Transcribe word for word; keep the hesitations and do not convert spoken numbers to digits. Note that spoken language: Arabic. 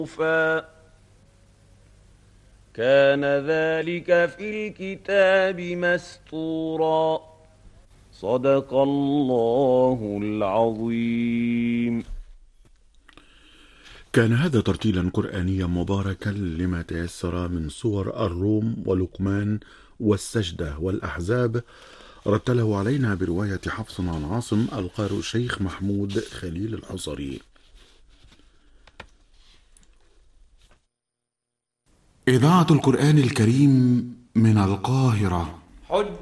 كان ذلك في الكتاب مسطورا. صدق الله العظيم. كان هذا ترتيلا قرآنيا مباركا لما تيسر من سور الروم ولقمان والسجدة والأحزاب، رتله علينا برواية حفص عن عاصم القارئ الشيخ محمود خليل الحصري. إذاعة القرآن الكريم من القاهرة.